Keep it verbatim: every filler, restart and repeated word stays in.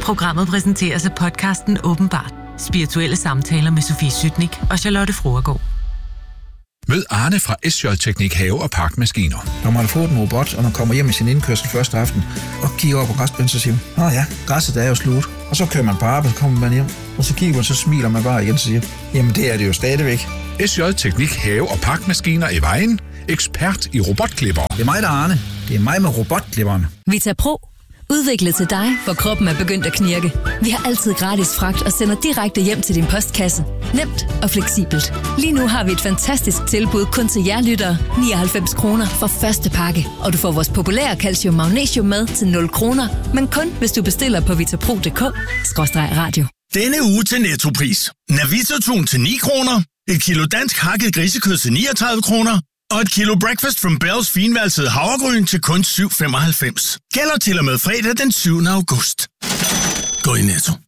Programmet præsenteres af podcasten Åbenbart. Spirituelle samtaler med Sofie Sytnik og Charlotte Fruergaard. Mød Arne fra S J Teknik Have- og Parkmaskiner. Når man har fået en robot, og man kommer hjem med sin indkørsel første aften, og kigger over på græsplænen, så siger man, åh ja, græsset er jo slut. Og så kører man på arbejde, så kommer man hjem, og så kigger man, så smiler man bare igen og siger, jamen det er det jo stadigvæk. S J Teknik Have- og Parkmaskiner i Vejen. Ekspert i robotklipper. Det er mig, der er Arne. Det er mig med robotklipperne. Vita Pro. Udviklet til dig, hvor kroppen er begyndt at knirke. Vi har altid gratis fragt og sender direkte hjem til din postkasse. Nemt og fleksibelt. Lige nu har vi et fantastisk tilbud kun til jer lyttere. nioghalvfems kroner for første pakke. Og du får vores populære calcium magnesium med til nul kroner. Men kun hvis du bestiller på vitapro punktum d k skråstreg radio. Denne uge til Nettopris. Navita-tun til ni kroner. Et kilo dansk hakket grisekød til niogtredive kroner. Og et kilo Breakfast from Bells finvalsede havregryn til kun syv femoghalvfems. Gælder til og med fredag den syvende august. Gå i Netto.